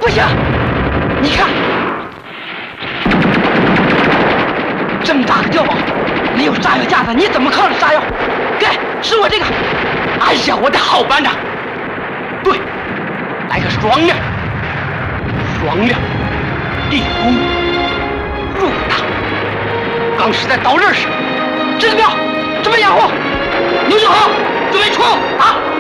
不行，你看，这么大个碉堡，没有炸药架子，你怎么靠着炸药？对，是我这个。哎呀，我的好班长，对，来个双面，立功入党。刚是在到这时，知道没有？准备掩护，牛就好，准备冲啊！